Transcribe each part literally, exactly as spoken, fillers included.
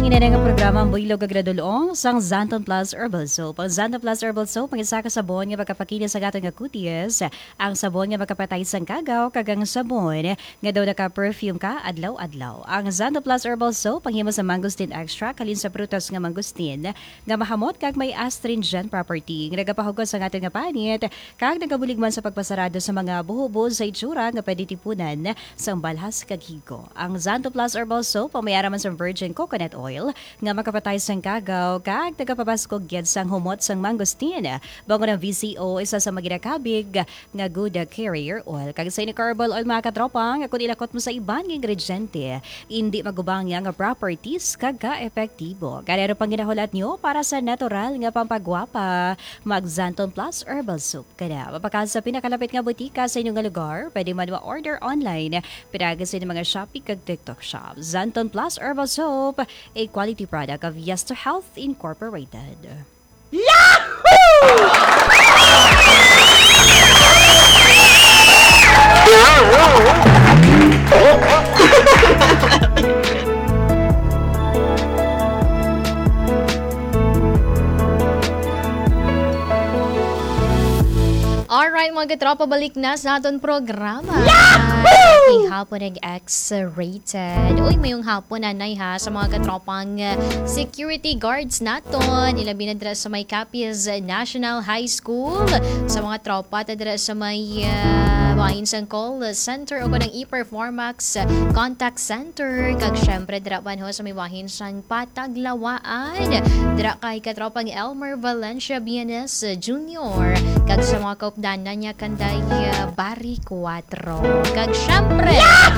ina nga programa ang Builog Agradulong sang Zanton Plus Herbal Soap. Ang Zanton Plus Herbal Soap ang isa ka sabon nga magkapakina sa gatong nga kutis. Ang sabon nga magkapatay sang kagaw kagang sabon nga daw naka-perfume ka adlaw-adlaw. Ang Zanton Plus Herbal Soap ang himo sa mangosteen extract kalin sa prutas nga mangosteen nga mahamot kag may astringent property. Nga nagapahugos sa gatong nga panit kag nagabuligman sa pagpasarado sa mga buhubos sa itsura nga pwede tipunan sa balhas kag higo. Ang Zanton Plus Herbal Soap ang may araman sa virgin coconut oil nga makapatay sang kagaw kag tagapabaskog gyud sang humot sang mangosteen. Bago ng V C O isa sa maginakabig nga good carrier oil. Kag sa ini herbal oil mga katropang kung ilakot mo sa ibang ingrediente, hindi magubang nga properties kag ka-epektibo. Kanero pang ginahulat nyo para sa natural nga pampagwapa, mag Zanton Plus Herbal Soap kada. Mapakal sa pinakalapit nga butika sa inyong lugar, pwede man ma-order online pinaga sa mga Shopee kag TikTok shop. Zanton Plus Herbal Soap, a quality product of Yesto Health Incorporated. Yahoo! Alright mga katropa, balik na sa aton programa. Ihapon ng X-rated. Uy, mayong hapon nanay ha sa mga katropang uh, security guards naton. Ilabi na dira sa may Capiz National High School. Sa mga tropa, tadira sa may uh, wahin sang call center o ng e-performax contact center. Kag syempre, dira man ho sa may wahin sang pataglawaan. Dira kay katropang Elmer Valencia Bienes Junior Kag sa mga kaupdanan niya kanday uh, Barry four. Kag syempre, sa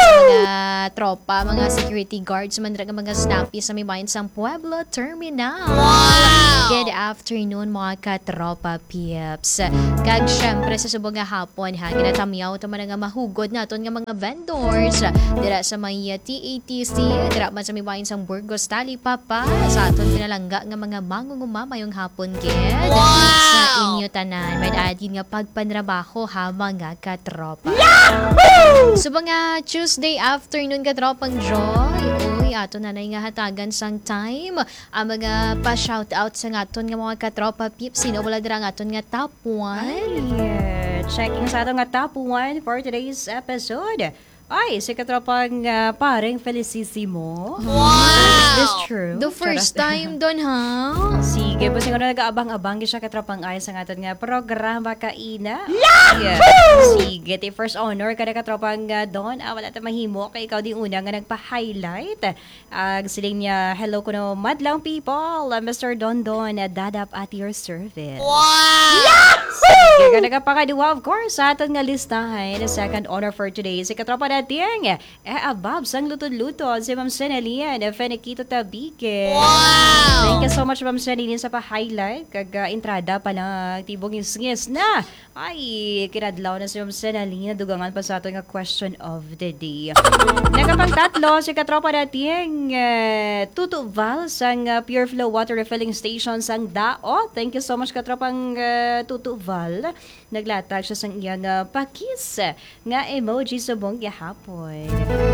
mga tropa, mga security guards, mandra mga snappy sa may bayan sang Pueblo Terminal. Wow! Good afternoon mga katropa pips. Kag syempre sa subong nga hapon ha, ginatamiyaw ito man nga mahugod naton nga mga vendors. Dira sa may uh, T A T C, dira man sa may bayan sang Burgos Talipapa, sa aton pinalangga nga mga mangungumama yung hapon kid. Wow! Sa inyo tanan, may adin nga pagpanrabaho ha mga katropa. Yahoo! So mga Tuesday afternoon katropang Joy, uy, ato na nga hatagan sang time ang mga pa-shoutout sa ngaton nga mga katropa pips. Sino wala dira ngaton nga top one? Ay, checking sa ato nga top one for today's episode. Ay, si katropang uh, paring Felicissimo. Wow! Is this true? The first time doon, ha? Sige, po siguro nag-aabang-abang siya katropang ay sa aton nga programa kaina. Yahoo! Yeah. Sige, ti first honor kada katropang uh, doon. Ah, wala ta mahimo kay ikaw di una nga nagpa-highlight. Ag uh, siling niya, hello kuno madlang people, uh, Mister Don Don, uh, dadap at your service. Wow! Yahoo! Sige, kada kapangaduwa, of course, sa aton nga listahan, the second honor for today, si katropa nating, eh, abab, sang luto-luto, si Ma'am Senalian, Fenikito Tabike. Wow! Thank you so much, Ma'am Senalian, sa pa-highlight. Kag uh, entrada pa lang, tibong ngis-ngis na. Ay, kinadlaw na si Ma'am Senalian, dugangan pa sa ato nga question of the day. Nagapang tatlo, si katropa nating, uh, Tutu Val, sang uh, Pure Flow Water Refilling Station, sang Dao. Thank you so much, katropang uh, Tutu Val. Naglatag siya sang iyang uh, pakis nga emoji sa bong hapon.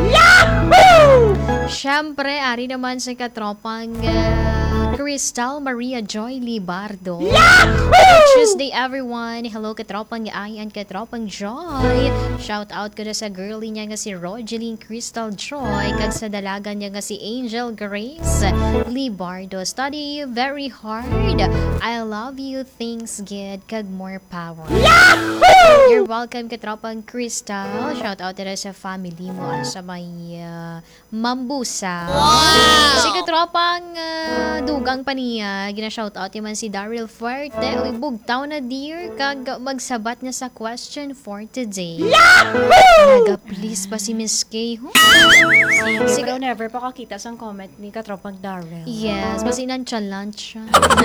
Yahoo! Siyempre, ari naman sa katropang uh, Crystal Maria Joy Libardo. Yahoo! Tuesday everyone. Hello katropang ay and katropang Joy. Shout out ko na sa girlie niya nga si Rogeline Crystal Joy. Kag sa dalaga niya nga si Angel Grace Libardo. Study very hard. I love you. Things good. Kag more power. Yahoo! You're welcome katropang Crystal. Shout out na sa family mo sa may uh, Mambusa. Wow! Si katropang uh, dugang pa niya, gina-shoutout naman si Daryl Fuerte. Uy, bugtaw na dear, kag magsabat na sa question for today. Yahoo! Naga, please pa si Miss K. Huh? Si Sigaw never pakakita sa comment ni katropang Daryl. Yes, basi nonchalant siya.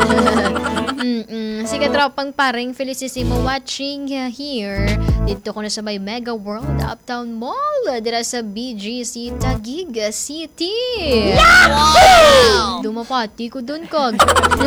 Si katropang paring Felicissimo watching uh, here. Dito ko na sa may Mega World Uptown Mall. Dira sa B G C Taguig City. Wow! mapati ko dun kag.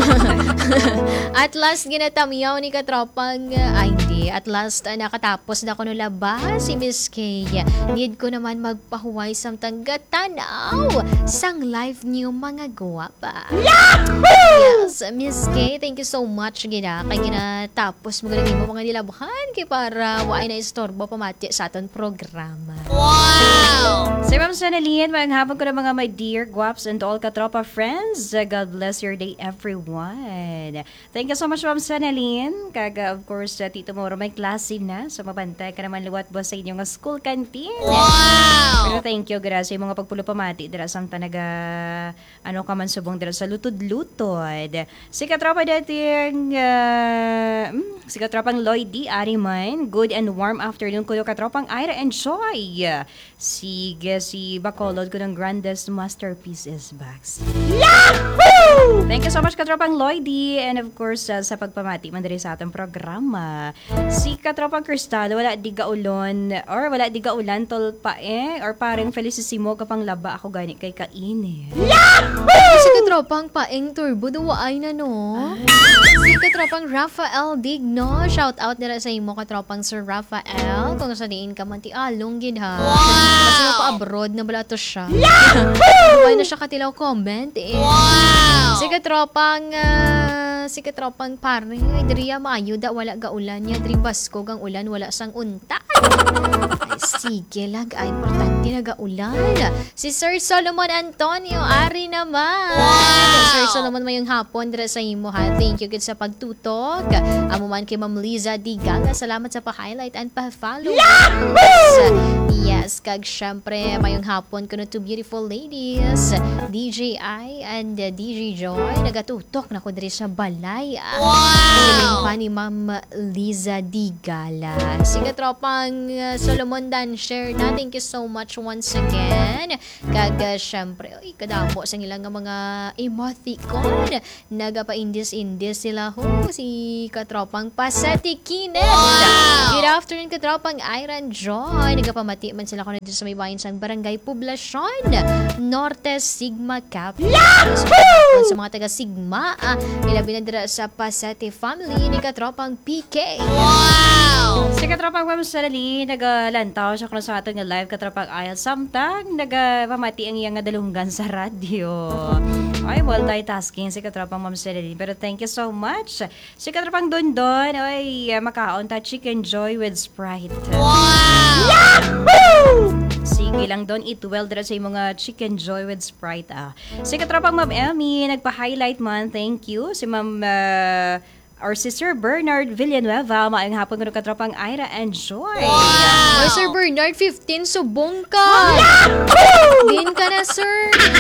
At last, ginatamiyaw ni katropang, uh, ay hindi, at last, uh, nakatapos na ko nulabas si Miss K. Need ko naman magpahuway samtang gatanaw sang live niyo mga guwapa. Yes, Miss K, thank you so much gina. Kay ginatapos mo ganun mo mga nilabahan kay para waay na istorbo pamati sa aton programa. Wow! Si Ma'am Sanalin, magandang hapon ko na mga my dear guaps and all katropa friends. Uh, God bless your day, everyone. Thank you so much, Ma'am Sanalin. Kaga, of course, uh, Tito Moro, may klase na. So, mabantay ka naman luwat boss sa inyong school canteen. Wow! Pero thank you, grabe, mga pagpulo pamati. Dira sam tanaga, ano ka man subong dira sa lutod-lutod. Si katropa dating, uh, mm, si katropang Lloyd D. Ariman. Good and warm afternoon ko yung katropang Ira and Joy. Sige, si Bacolod ko ng grandest masterpieces box. Yahoo! Thank you so much, katropang Lloydie. And of course, uh, sa pagpamati man diri sa atong programa. Si katropang Cristalo, wala di gaulon, or wala di gaulan tol pa eh, or parang felicissimo kapang laba ako gani kay kainit. Yahoo! Si katropang paeng turbo, duwaay na no? Si katropang Rafael Digno, shout out nila sa imo katropang Sir Rafael. Kung sa diin ka man ti along gid ha. Kasi mo pa-abroad na bala to siya. Duway na siya katilaw comment eh. Wow! Si katropang, uh, si katropang parang, ay diriya maayuda, wala gaulan niya, diri basko gang ulan, wala sang unta. Ay sige lag, ay importante na gaulan. Si Sir Solomon Antonio, ari naman. Wow! Sir Solomon mayong hapon, dira sa imo ha. Thank you good sa pagtutok. Amo man kay Ma'am Liza Digala, salamat sa pa-highlight and pa-follow. Yes, kag syempre mayong hapon kuno to beautiful ladies, D J I and uh, D J Joy, nagatutok na ko diri sa balay. Wow! Pa ni Ma'am Liza Digala. Sige tropang uh, Solomon Dancer na, thank you so much once again. Kag uh, syempre, oy kadamo sa ilang nga mga emoticon. Nagapa-indis-indis sila ho, si katropang Pasati Kinet. Wow! Good afternoon katropang Iron Joy. Nagapamati man sila ko na dito sa may bayan sa Barangay Poblacion Norte Sigma Cap. Yahoo! Sa mga taga Sigma, ah, ilabi na dira sa Pasati family ni katropang P K. Wow! Si katropang Ma'am Sanali, nagalantaw siya kung sa ato nga live katropang ayal samtang nagapamati ang iyang dalunggan sa radyo. Ay, multitasking si katropang Ma'am Sanali. Pero thank you so much. Si katropang Dondon, ay makaon ta chicken joy with Sprite. Wow! Yahoo! Sige lang doon, eat well dira sa mga chicken joy with Sprite ah. Si katropang Ma'am Emmy, nagpa-highlight man, thank you. Si Ma'am uh, or si Sir Bernard Villanueva, maayong hapon ko ng katropang Ira and Joy. Wow! Oy, Sir Bernard, fifteen, subong ka! Yahoo! Din ka na, sir!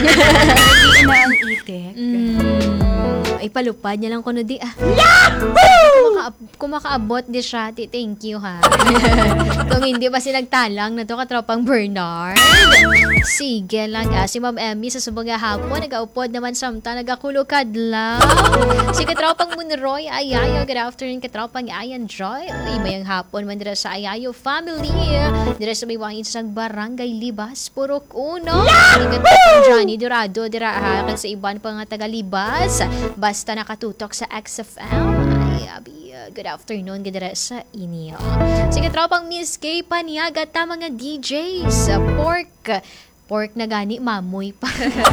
Hindi na ang itik. Mm, ay, palupad niya lang ko na di ah. Yahoo! Kung, maka, kung makaabot di siya, ti, thank you ha. Kung hindi ba sinagtalang na to katropang Bernard? Sige lang ah. Si Ma'am Emmy sa subong nga hapon, nag-aupod naman samta, nag-akulukad lang. Si katropang Munroy, Ayayo, good afternoon katropang Ayan Joy. Ay, mayang hapon man dira sa Ayayo family. Dira sa may wangin sa Barangay Libas, Purok Uno. Yahoo! Katropang Johnny Dorado, dira ha, kag sa iban pa nga taga Libas. Basta nakatutok sa X F M. Ay, abi, uh, good afternoon, gandira sa inyo. Si katropang Miss K, Paniaga, ta mga D Js. Pork. Pork na gani, mamoy pa.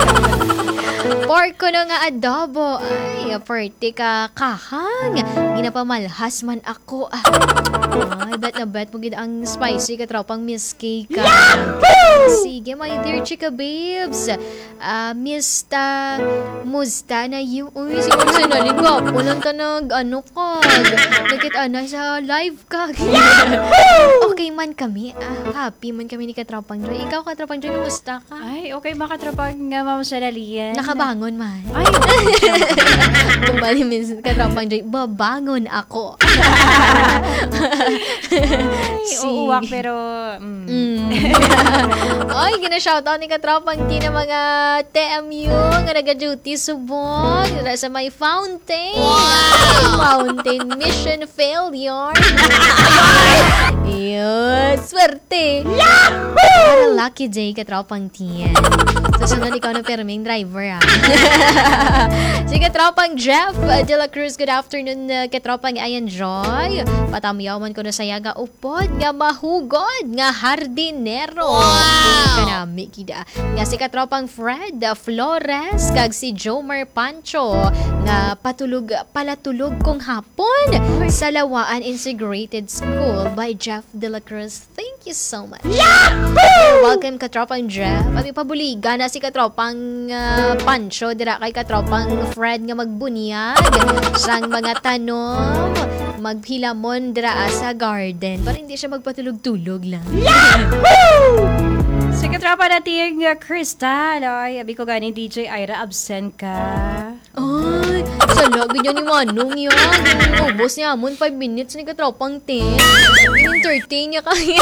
Pork ko na nga adobo. Ay, party ka kahang. Ginapamalhas man ako. Ah. Ay, bet na bet mo gid ang spicy katropang Miss K ka. Sige, my dear chika babes. Uh, Miss ta, musta na you? Uy, siguro sa naligwa. Walang ka nag, ano ka. Nagkita na sa live ka. Okay man kami. Ah, happy man kami ni katropang Joy. Ikaw katropang Joy, musta ka? Ay, okay ba katropang uh, Ma'am Sanalian? Nakabangon man. Ay, kung bali minsan katropang Joy, babangon ako. Ay, uuwak pero... Mm. Mm. Ay, gina-shoutout ni katropang T na mga T M U nga naga-duty subong sa may fountain. Wow! Fountain mission failure. Ew, Ay, swerte! Yahoo! Para lucky day katropang tiyan. Susunod ikaw na perming driver, ha? Si katropang Jeff De La Cruz, good afternoon, uh, katropang Ayan Joy. Patamyawan ko na saya nga upod, nga mahugod, nga hardinero. Wow! Kanami, kida. Nga si katropang Fred uh, Flores, kag si Jomer Pancho, nga patulog, palatulog kong hapon sa Lawaan Integrated School by Jeff De La Cruz. Thank you so much. Yahoo! Welcome katropang Jeff. Abi pabuliga na si katropang uh, Pancho dira kay katropang Fred nga magbunyag sang mga tanom, maghilamon dira sa garden para hindi siya magpatulog-tulog lang. Yahoo! Si katropa nating uh, Crystal, ay, abi ko ganing D J Ira, absent ka. Ay, sa lagi niya ni Manong yun. Ubos niya amon five minutes ni katropang ten. Entertain niya kaya.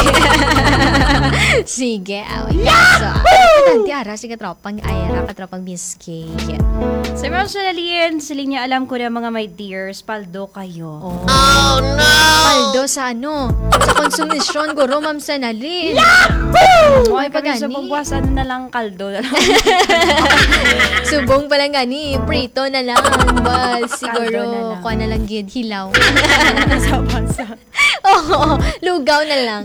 Sige, away ka. So, patang tiara si katropang Ira, katropang Miss K. Sa mga sinaliin, siling niya alam ko na mga my dears, paldo kayo. Oh, oh no! Paldo sa ano? Sa konsumisyon, guro, ma'am Sanalin. Yahoo! Ay, pag sa pagbuwas, ano na lang, kaldo na lang. Subong pa lang gani, prito na lang. Ba, siguro, kuha na lang gid, hilaw. Sa bansa. Oo, lugaw na lang.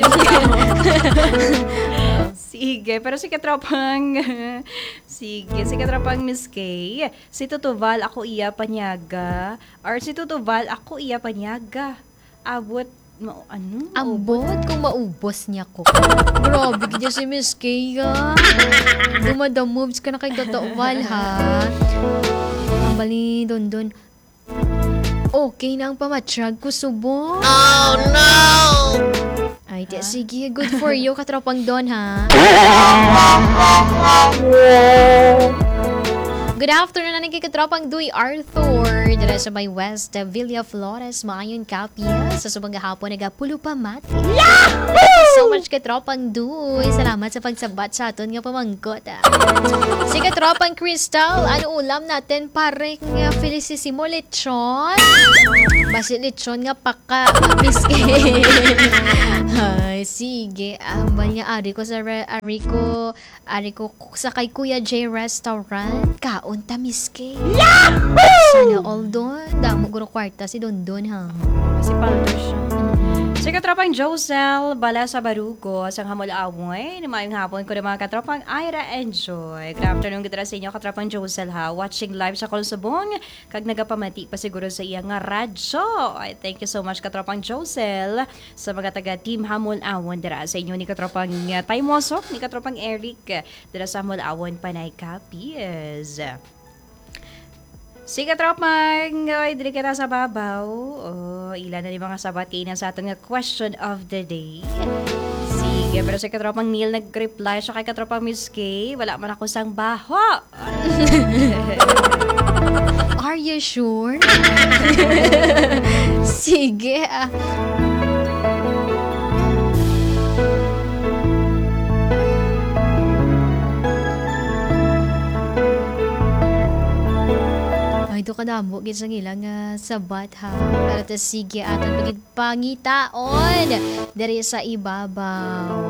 Sige, pero si katropang, sige, si katropang Miss K, si Tutuval, ako iya panyaga, or si Tutuval, ako iya panyaga. Abot, ma- ano? Ambot kung maubos niya ko. Grabe ka si Miss K, ha? Dumada moves ka na kay Tutuval, ha? Ang bali, don don. Okay na ang pamatsyag ko, subo. Oh, no! Ay, di, sige. Good for you, katropang Don, ha? Good afternoon na kay katropang Duy Arthur. Dala sa may West Villa Flores, Maayon Capia. Sa subang hapon, nagapulo pa mati. Yahoo! Thank you so much katropang Duy. Salamat sa pagsabat sa aton nga pamangkot. Ah. Si katropang Crystal, ano ulam natin? Pareng uh, felicissimo lechon. Basi lechon nga paka. Miss K. Ay, sige. Ambal nga ari ko sa re, ari ko, ari ko sa kay Kuya J Restaurant. Kaon ta, Miss K. Yahoo! Sana all doon. Damo guro kwarta si Don Don, ha? Si paldo siya. Si katropang Josel, bala sa Barugo, sang hamol awoy, namayong hapon ko ng mga katropang Ira Enjoy. Good afternoon, kita sa inyo, katropang Josel, ha? Watching live sa Kolsobong, kag nagapamati pa siguro sa iya nga radyo. Ay, thank you so much, katropang Josel, sa mga taga-team hamol awon, dira sa inyo ni katropang uh, Taimosok, ni katropang Eric, dira sa hamol awon, panay kapis. Si katropang, ay, dili kita sa babaw. Oh, ilan na di mga sabat kainan sa ating question of the day. Sige, pero si katropang Neil nag-reply siya kay katropang Miss K. Wala man ako sang baho. Are you sure? Sige, ah. Ay, ito ka damo, gid sa ilang uh, sabat, ha? Pero ta sige, aton pagid pangitaon dari sa ibabaw.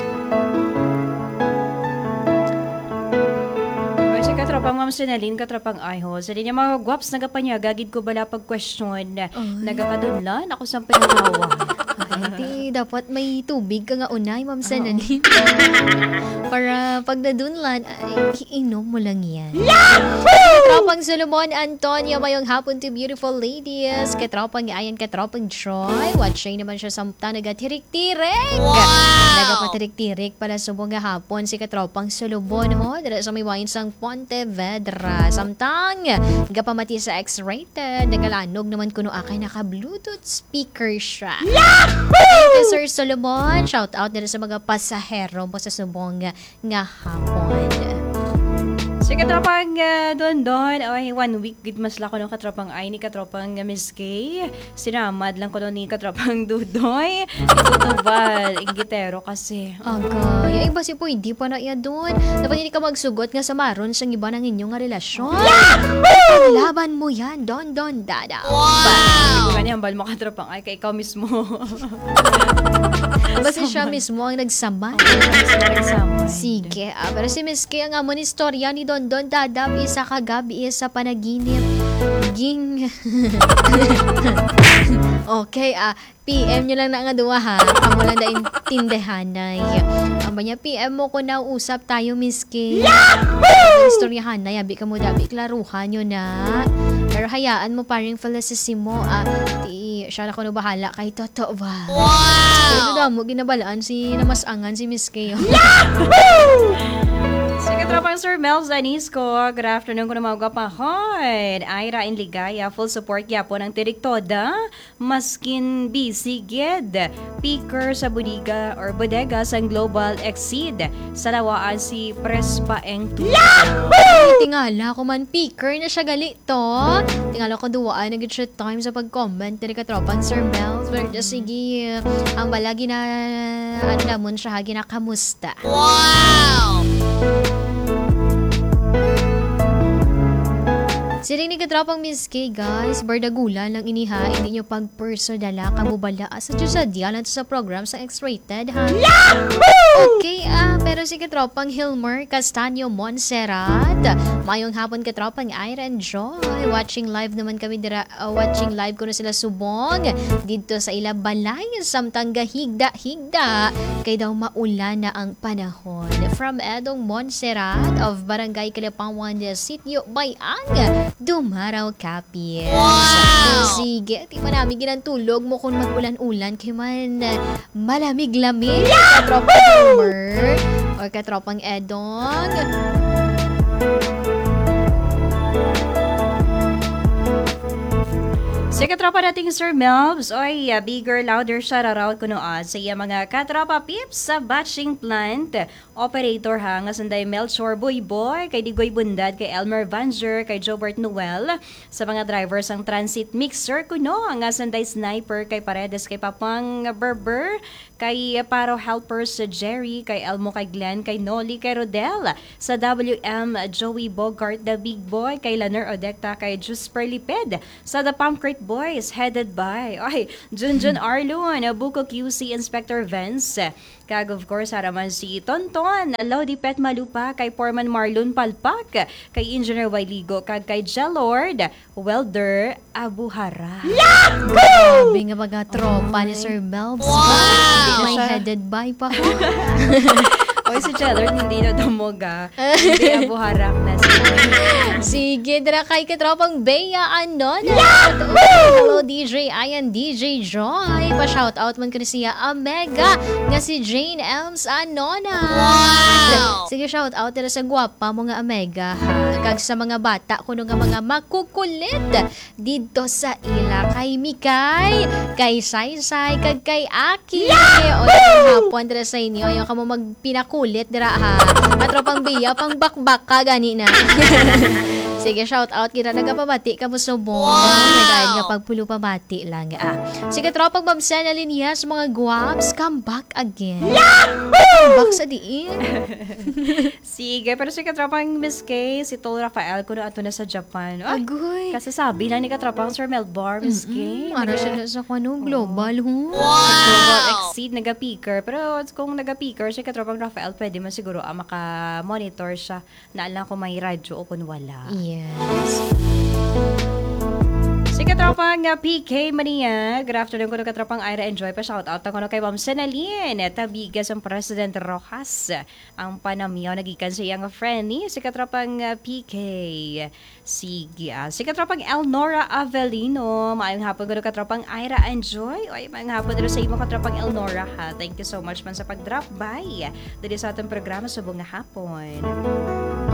Ay, si katropang Ma'am Sinalin, katropang Ayho. Sa niya mga guwaps, nagapanya, gagid ko bala pag-question. Nagakadunlan, ako sa pinakawa. Ay, di, dapat may tubig ka nga unay, Ma'am Sanalin. Para pag nadunlan, ay, iinom mo lang yan. Yahoo! Katropang Solomon Antonio, mayong hapon to beautiful ladies. Katropang ayan, katropang Joy. Watching naman siya samta, nagatirik-tirik. Wow! Nagapatirik-tirik pala subong nga hapon si katropang Solomon, ho. Dala sa may wain sang Pontevedra. Samtang, nagapamati sa X-rated. Nagalanog naman kuno akay naka-Bluetooth speaker siya. Yahoo! Thank you, Sir Solomon. Shout out nila sa mga pasahero mo sa subong nga hapon. Si Sige, katropang uh, doon doon. Ay, one week, gid mas lako ng katropang ay ni katropang uh, Miss Kay. Sinamad lang ko doon ni katropang Dudoy. Itutubal, ingitero kasi. Agay, ay basi po hindi pa na iya doon. Dapat hindi ka magsugot nga sa maron sa iba ng inyong nga relasyon. Laban mo yan, don don dada. Wow! Hindi ko hambal mo katropang ay kay ikaw mismo. Basi siya mismo ang nagsama. Nagsamad. Sige, ah, pero si Miss Kay ang amon istorya ni Don Don Dada isa kagabi sa panaginip. Ging. Okay, ah, P M nyo lang na nga duwa ha. Amo lang na intindihan na. Amo niya, P M mo ko na usap tayo, Miss Kay. Yahoo! Istoryahan na, yabi ka mo dabi, klaruhan nyo na. Pero hayaan mo paring felicissimo, ah, ti, siya na ko na bahala kay Toto ba? Wow! Ito daw mo, ginabalaan si namasangan si Miss Kay. Sige, tropang Sir Mel Zanisco. Good afternoon ko na mga kapahon. Ira in Ligaya, full support yapo ng Tiriktoda. Maskin busy gid. Picker sa bodega or bodega sa Global Exceed. Sa lawaan si Prespa Eng Tulo. Tingala ko man, picker na siya gali to. Tingala ko duwaan, nag siya time sa pag-comment. Tiri ka tropang Sir Mel. Pero just sige, ang balagi na, ano namon siya, ginakamusta. Wow! Siring ni katropang Miss K, guys. Bardagulan lang iniha. Hindi nyo pag-personala kamubala. Sa Diyos lang sa program sa X-Rated, ha? Yahoo! Okay, ah. Pero si katropang Hilmer Castaño Montserrat. Mayong hapon katropang Ira and Joy. Watching live naman kami dira. Uh, watching live ko na sila subong. Dito sa ila balay. Samtang higda-higda. Kay daw maulan na ang panahon. From Edong Montserrat of Barangay Kalapawan, Sitio Bayang. Dumaraw Kapis. Wow! Sige, di pa namin ginantulog mo kung mag-ulan-ulan kay man malamig-lamig. Yeah! Katropang Homer or katropang Edong. Sa katropa nating Sir Melbs, oy, uh, bigger, louder, shoutout ko noon sa iya mga katropa pips sa batching plant. Operator ha, nga sanday Melchor Boy Boy, kay Digoy Bundad, kay Elmer Vanzer, kay Jobert Noel, sa mga drivers ang transit mixer ko no, nga sanday Sniper, kay Paredes, kay Papang Berber, kay Paro Helpers sa Jerry, kay Elmo, kay Glenn, kay Noli, kay Rodel, sa W M Joey Bogart, the Big Boy, kay Laner Odecta, kay Jusper Liped, sa The Pumpcrate Boys, headed by, ay, Junjun Arlon, Buko Q C Inspector Vance, kag of course, haraman si Tonton, Lodi Pet Malupa, kay Foreman Marlon Palpak, kay Engineer Wailigo, kag kay Jelord, Welder Abuhara. Yahoo! Grabe nga mga tropa ni Sir Melbs. Wow! May headed by pa ko. Oy, si Jelord, hindi na damoga. Hindi Abuharak na siya. Sige, dira kay katropang Bea Anon. Hello, D J Ayan, D J Joy. Pa-shoutout man ko na siya, Omega, nga si Jane Elms Anona. Wow! Sige, shoutout nila sa gwapa mo nga Omega, ha? Kag sa mga bata, kuno nga mga makukulit dito sa ila. Kay Mikay, kay Saysay, kag kay Aki. O yung hapon dira sa inyo, yung kamo magpinakulit dira ha. Katropang Bea, pang bakbak ka gani na. Sige, shout out kita nagapabati ka mo subong. Wow! Nagayad nga pagpulo pabati lang. Ah. Sige, tropang Babsen Alinia sa mga guwaps, come back again. Yahoo! Come back sa diin. Sige, pero si katropang Miss K, si Tol Rafael, kuno ato na sa Japan. Ay, Agoy. kasi sabi lang ni katropang Sir Melbar, Miss K. Ano siya sa kano? Global, huh? Global Exceed, nag-peaker. Pero kung nag-peaker, si katropang Rafael, pwede man siguro ah, maka-monitor siya. Naalang ko may radyo o kung wala. Yes. Si katropang uh, P K Mania, good afternoon ko na katropang Ira Enjoy pa shoutout ako na kay Ma'am Senalin, tabigas ang President Rojas, ang panamyaw nagikan sa iyang friend ni si katropang uh, P K. Sige, uh, si katropang Elnora Avelino, maayong hapon ko na katropang Ira Enjoy, ay maayong hapon na sa imo katropang Elnora ha. Thank you so much man sa pag-drop by dito sa atong programa sa buong hapon.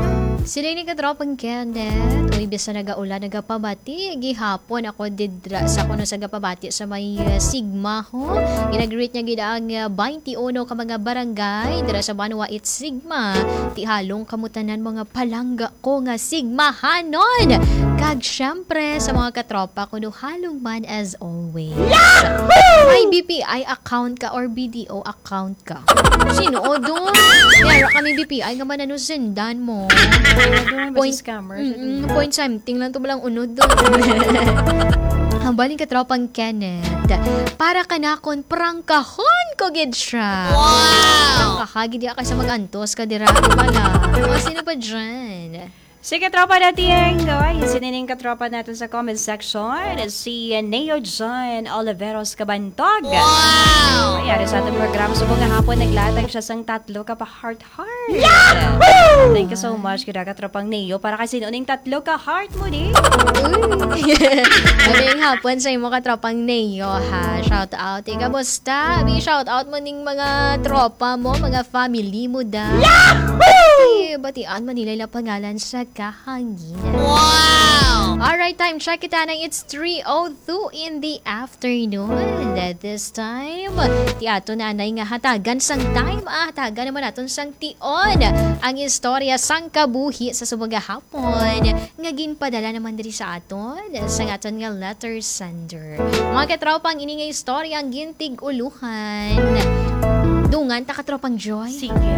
Sila ni katropang Kenneth. Uy, bisa nagaula, nagapabati. Gihapon ako didra sa kuno sa gapabati sa may uh, Sigma ho. Ginag-greet niya gid ang uh, twenty-one ka mga barangay dira sa Banwa it Sigma. Ti halong kamutanan mga palangga ko nga Sigma hanon. Kag syempre sa mga katropa kuno halong man as always. May B P I account ka or B D O account ka. Sino o doon? Kaya kami B P I nga man ano sendan mo. Point, Point- scammer. Mm-mm, point something lang to balang unod doon. Hambalin ka tropang Kenneth. Para ka na kon prangkahon ko gid siya. Wow! Prangkahagi di ka sa mag-antos ka dira. Bala. O sino pa dyan? Si katropa natin, guys, sinining katropa natin sa comment section, si Neo John Oliveros Cabantog. Wow! Mayari sa ating program, subong nga hapon, naglatag siya sang tatlo ka pa heart-heart. Yahoo! Thank you so much, kaya katropang Neo, para kasi sinuning tatlo ka heart mo, di? Uy! Maraming hapon sa imo katropang Neo, ha? Shout out. Ika, basta. Abi, shout out mo ning mga tropa mo, mga family mo da. Yahoo! Batian man nila ilang pangalan sa kahanginan. Wow! Alright, time check kita nang it's three oh two in the afternoon. At this time, ti ato nanay nga hatagan sang time, ah, hatagan naman naton sang tion. Ang istorya sang kabuhi sa subong nga hapon. Nga ginpadala naman diri sa aton sa aton nga letter sender. Mga katropang ini nga istorya ang gintig uluhan. Dungan ta katropang Joy. Sige.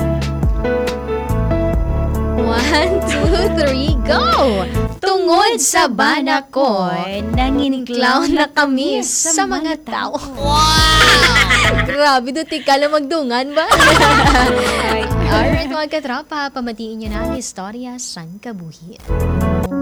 One, two, three, go! Tungod sa bana ko, nanginklaw na kami sa mga tao. Wow! Grabe, doon tika lang magdungan ba? Alright, mga katropa, pamatiin nyo na ang istorya sang kabuhi.